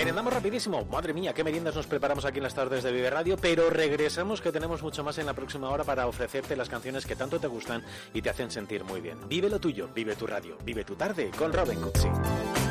merendamos rapidísimo. Madre mía, qué meriendas nos preparamos aquí en las tardes de Vive Radio, pero regresamos que tenemos mucho más en la próxima hora para ofrecerte las canciones que tanto te gustan y te hacen sentir muy bien. Vive lo tuyo, vive tu radio, vive tu tarde con Robin Cooksey.